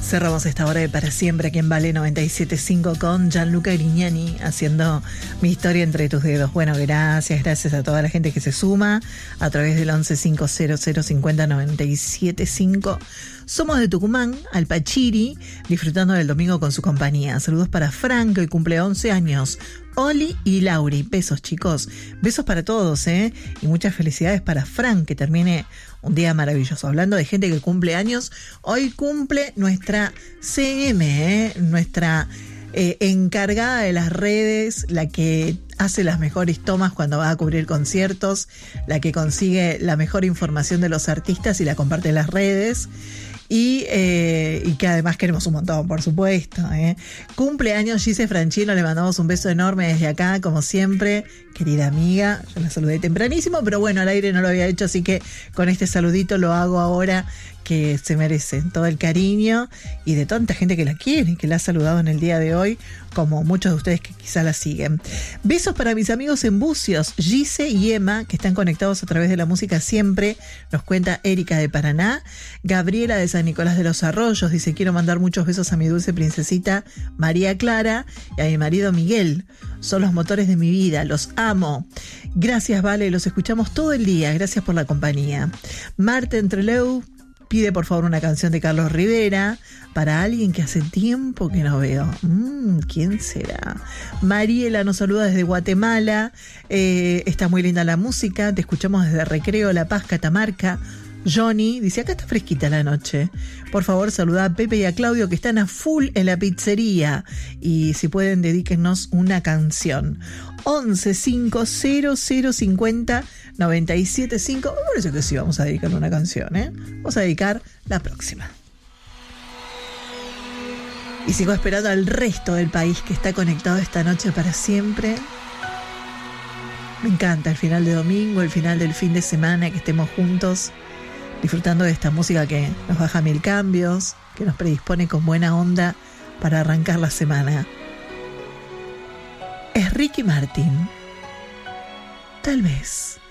Cerramos esta hora de Para Siempre aquí en Vale 97.5 con Gianluca Grignani haciendo Mi historia entre tus dedos. Bueno, gracias a toda la gente que se suma a través del 11505097.5. Somos de Tucumán, Alpachiri, disfrutando del domingo con su compañía. Saludos para Frank, que hoy cumple 11 años. Oli y Lauri, besos chicos, besos para todos, y muchas felicidades para Frank, que termine un día maravilloso. Hablando de gente que cumple años, hoy cumple nuestra CM, nuestra encargada de las redes, la que hace las mejores tomas cuando va a cubrir conciertos, la que consigue la mejor información de los artistas y la comparte en las redes. Y que además queremos un montón, por supuesto. Cumpleaños Gise Franchino, le mandamos un beso enorme desde acá, como siempre. Querida amiga, yo la saludé tempranísimo, pero bueno, al aire no lo había hecho, así que con este saludito lo hago ahora, que se merece todo el cariño y de tanta gente que la quiere, que la ha saludado en el día de hoy, como muchos de ustedes que quizá la siguen. Besos para mis amigos en Bucios, Gise y Emma, que están conectados a través de la música siempre, nos cuenta Erika de Paraná. Gabriela de San Nicolás de los Arroyos dice: quiero mandar muchos besos a mi dulce princesita María Clara y a mi marido Miguel. Son los motores de mi vida, los amo. Gracias, Vale, los escuchamos todo el día, gracias por la compañía. Marta Entreleu pide por favor una canción de Carlos Rivera para alguien que hace tiempo que no veo. ¿Quién será? Mariela nos saluda desde Guatemala. Está muy linda la música. Te escuchamos desde Recreo, La Paz, Catamarca. Johnny dice: acá está fresquita la noche. Por favor, saluda a Pepe y a Claudio, que están a full en la pizzería. Y si pueden, dedíquenos una canción. 1150050975. Me parece que sí vamos a dedicar una canción, Vamos a dedicar la próxima. Y sigo esperando al resto del país que está conectado esta noche para siempre. Me encanta el final de domingo, el final del fin de semana, que estemos juntos disfrutando de esta música que nos baja 1000 cambios, que nos predispone con buena onda para arrancar la semana. Es Ricky Martin. Tal vez.